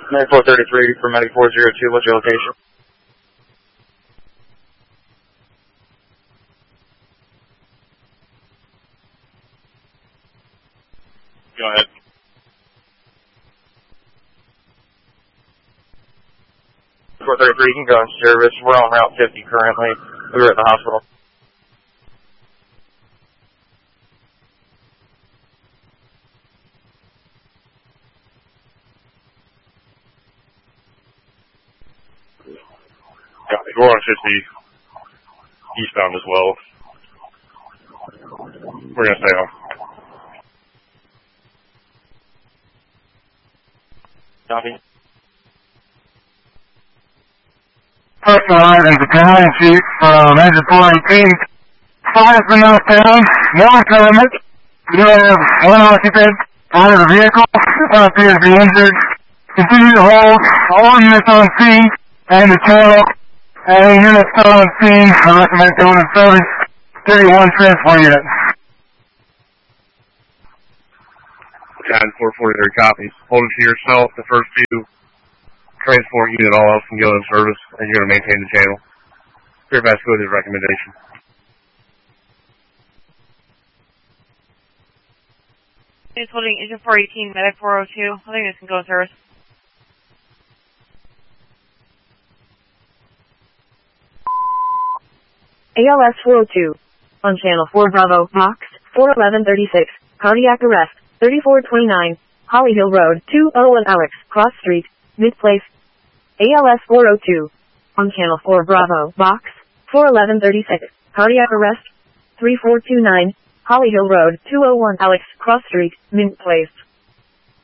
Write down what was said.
Medic 433 for Medic 402, what's your location? Go ahead. You can go in service. We're on Route 50 currently. We're at the hospital. We're on 50 eastbound as well. We're going to stay on. Copy. First line is the battalion chief from Engine 418. Fire from northbound, north element. We have one occupant out of the vehicle. One appears to be injured. Continue to hold all units on scene and the channel. Any units still on scene, I recommend going in service. 31 transport unit. Battalion 443 copies. Hold it to yourself. The first few transport unit, all else can go in service, and you're going to maintain the channel. Clear vascular recommendation. It's holding Engine 418, Medic 402. I think this can go in service. ALS 402. On channel 4 Bravo, Box 41136. Cardiac arrest. 3429. Holly Hill Road, 201 Alex, Cross Street, Mid-Place. ALS 402. On channel 4 Bravo, Box 41136. Cardiac arrest. 3429. Holly Hill Road, 201 Alex, Cross Street, Mid-Place.